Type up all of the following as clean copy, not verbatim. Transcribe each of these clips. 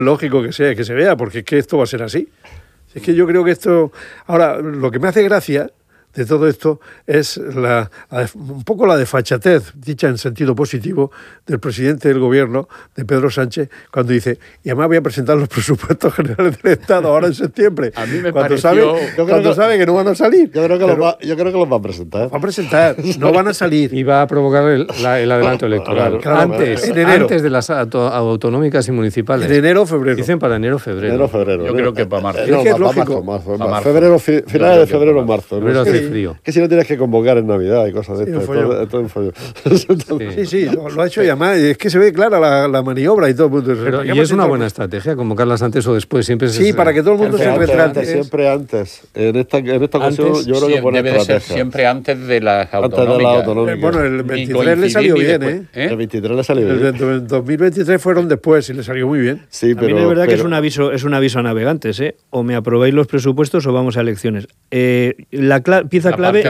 lógico que sea, que se vea, porque es que esto va a ser así. Es que yo creo que esto... Ahora, lo que me hace gracia de todo esto es un poco la desfachatez, dicha en sentido positivo, del presidente del gobierno, de Pedro Sánchez, cuando dice, y además voy a presentar los presupuestos generales del Estado ahora en septiembre. A mí me cuando pareció... sabe que no van a salir. Yo creo que los va a presentar. Va a presentar, no van a salir. Y va a provocar el adelanto electoral. Claro, antes de las autonómicas y municipales. En enero o febrero. Dicen para enero-febrero. Yo creo que para marzo. Es que es lógico. Marzo. Marzo. Febrero, finales de febrero o marzo. Febrero hace frío. Que si no tienes que convocar en Navidad y cosas de Sí, esto. Todo un follón. Sí, lo ha hecho y además es que se ve clara la maniobra y todo el mundo. Pero, y es una buena estrategia, convocarlas antes o después. Siempre para que todo el mundo se retrate. Siempre antes. En esta ocasión Antes, yo creo que pone debe de ser estrategia. siempre antes de las autonómicas. Antes de las autonómicas. Bueno, el 23 le salió bien, ¿eh? El 23 le salió bien. El 2023 fueron después y le salió muy bien. Sí, pero, también es verdad que es un aviso a navegantes, ¿eh? O me aprobáis los presupuestos o vamos a elecciones. La pieza clave...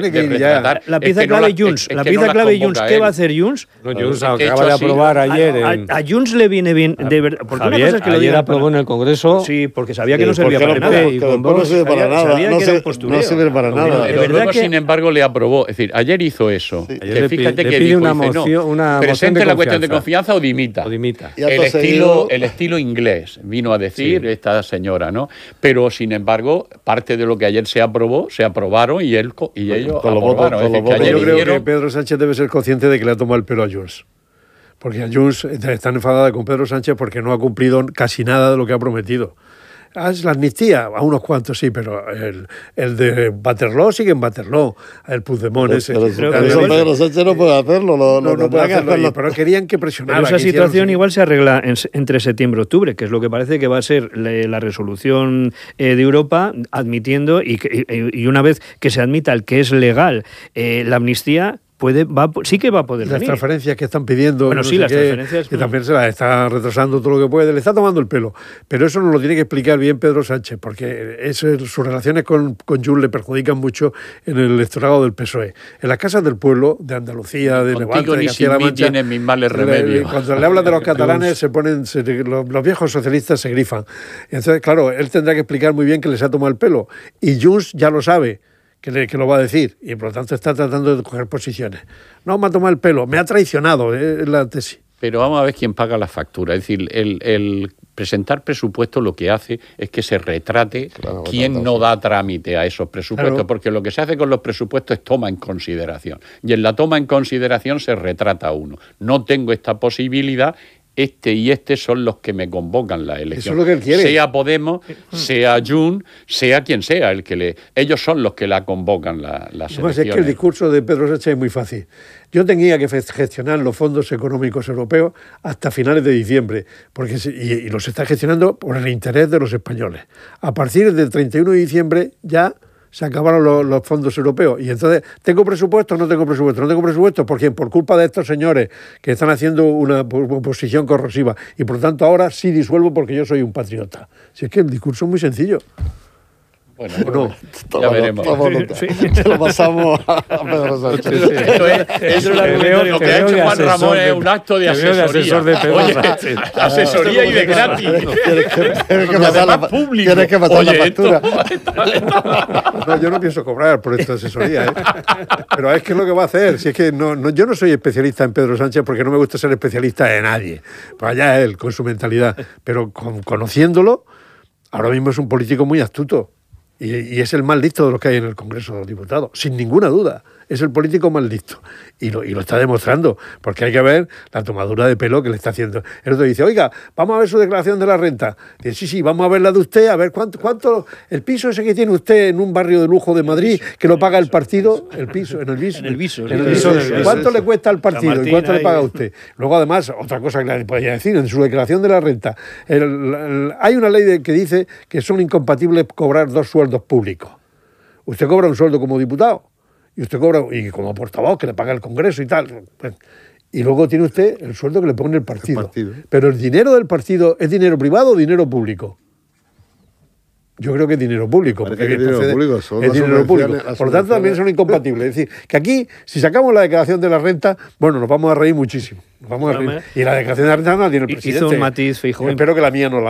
La pieza clave Junts. La pieza clave Junts. ¿Qué va a hacer Junts? No, Junts acaba de aprobar ayer. A Junts le viene bien, de verdad. Porque Javier, una cosa es que lo ayer digan aprobó en el Congreso. Sí, porque sabía que no servía para nada. Y con no sirve para nada. No sirve para nada. Pero luego, sin embargo, le aprobó. Es decir, ayer hizo eso. Sí. Ayer Fíjate le que pide dijo, una dice, moción, una presente moción de la cuestión de confianza. confianza o dimita. Y acto seguido- El estilo inglés, vino a decir esta señora, ¿no? Pero, sin embargo, parte de lo que ayer se aprobó, se aprobaron y ellos con los votos, aprobaron. Es con decir, los que votos. ayer Yo creo hicieron- que Pedro Sánchez debe ser consciente de que le ha tomado el pelo a Junts. Porque a Junts están enfadada con Pedro Sánchez porque no ha cumplido casi nada de lo que ha prometido. Es la amnistía, a unos cuantos sí, pero el de Waterloo sigue en Waterloo. El Puigdemont ese. Pero eso Pedro Sánchez no puede hacerlo. No puede hacerlo, pero querían que presionara. Pero esa que hicieran- situación igual se arregla entre septiembre y octubre, que es lo que parece que va a ser la resolución de Europa, admitiendo, y una vez que se admita el que es legal la amnistía, sí que va a poder Las venir. transferencias que están pidiendo, Bueno, sí, las transferencias, que también se las está retrasando todo lo que puede, le está tomando el pelo. Pero eso nos lo tiene que explicar bien Pedro Sánchez, porque sus relaciones con Junts le perjudican mucho en el electorado del PSOE. En las casas del pueblo, de Andalucía, de Levante, Contigo de ni Castilla-La sin mí Mancha, tienen mis males remedios. cuando le hablan de los catalanes, los viejos socialistas se grifan. Entonces, claro, él tendrá que explicar muy bien que les ha tomado el pelo. Y Junts ya lo sabe, que lo va a decir, y por lo tanto está tratando de coger posiciones. No me ha tomado el pelo, me ha traicionado, es la tesis. Pero vamos a ver quién paga la factura. Es decir, el presentar presupuestos lo que hace es que se retrate quién no da trámite a esos presupuestos, Claro. porque lo que se hace con los presupuestos es toma en consideración. Y en la toma en consideración se retrata a uno. No tengo esta posibilidad. Este son los que me convocan la elección. Eso es lo que él quiere. Sea Podemos, sea Junts, sea quien sea el que ellos son los que la convocan las Además, elecciones. es que el discurso de Pedro Sánchez es muy fácil. Yo tenía que gestionar los fondos económicos europeos hasta finales de diciembre, porque y los está gestionando por el interés de los españoles. A partir del 31 de diciembre ya se acabaron los fondos europeos. Y entonces, ¿tengo presupuesto o no tengo presupuesto? No tengo presupuesto, ¿por quién? Por culpa de estos señores que están haciendo una oposición corrosiva. Y por lo tanto ahora sí disuelvo porque yo soy un patriota. Si es que el discurso es muy sencillo. Bueno, ya veremos. Te lo pasamos a Pedro Sánchez. Esto es lo que ha hecho Juan Ramón es un acto de asesoría. asesor de Pedro Oye, Sánchez. asesoría y de gratis. Tienes que Y pasar además público. Tienes que pasar la Oye, factura. No, yo no pienso cobrar por esta asesoría, ¿eh? Pero es que es lo que va a hacer. Si es que yo no soy especialista en Pedro Sánchez porque no me gusta ser especialista de nadie. Pues allá él, con su mentalidad. Pero conociéndolo, ahora mismo es un político muy astuto. Y es el más listo de los que hay en el Congreso de los Diputados, sin ninguna duda. Es el político más listo. Y lo está demostrando, porque hay que ver la tomadura de pelo que le está haciendo. El otro dice, oiga, vamos a ver su declaración de la renta. Dice, sí, vamos a ver la de usted, a ver cuánto el piso ese que tiene usted en un barrio de lujo de Madrid, que lo paga el partido, el piso. ¿Cuánto le cuesta al partido y cuánto le paga a usted? Luego, además, otra cosa que le podría decir, en su declaración de la renta, hay una ley que dice que son incompatibles cobrar dos sueldos públicos. Usted cobra un sueldo como diputado, y usted cobra, y como portavoz, que le paga el Congreso y tal. Y luego tiene usted el sueldo que le pone el partido. Pero el dinero del partido, ¿es dinero privado o dinero público? Yo creo que es dinero público. Parece porque que es dinero procede- público, son es las dinero público. subvenciones, las Por lo tanto, también son incompatibles. Es decir, que aquí, si sacamos la declaración de la renta, bueno, nos vamos a reír muchísimo. Nos vamos a reír. Y la declaración de la renta no la tiene el Hizo presidente. un matiz, Feijóo, Espero que la mía no la